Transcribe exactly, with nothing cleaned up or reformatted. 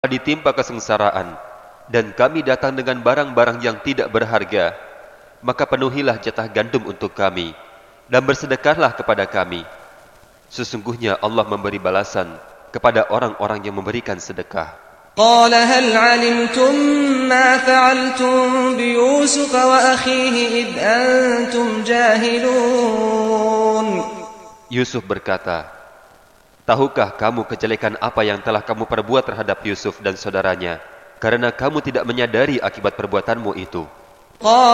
ditimpa kesengsaraan, dan kami datang dengan barang-barang yang tidak berharga, maka penuhilah jatah gandum untuk kami, dan bersedekahlah kepada kami. Sesungguhnya Allah memberi balasan kepada orang-orang yang memberikan sedekah. قال هل علمتم ما فعلتم بيوسف وأخيه إذ أنتم جاهلون. Yusuf berkata, tahukah kamu kejelekan apa yang telah kamu perbuat terhadap Yusuf dan saudaranya, karena kamu tidak menyadari akibat perbuatanmu itu?